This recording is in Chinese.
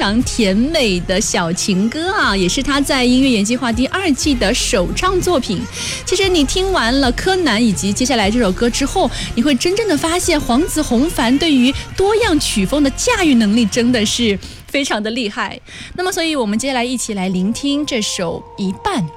常甜美的小情歌啊，也是他在音乐研计划第2季的首唱作品。其实你听完了柯南以及接下来这首歌之后，你会真正的发现黄子弘凡对于多样曲风的驾驭能力真的是非常的厉害。那么所以我们接下来一起来聆听这首一半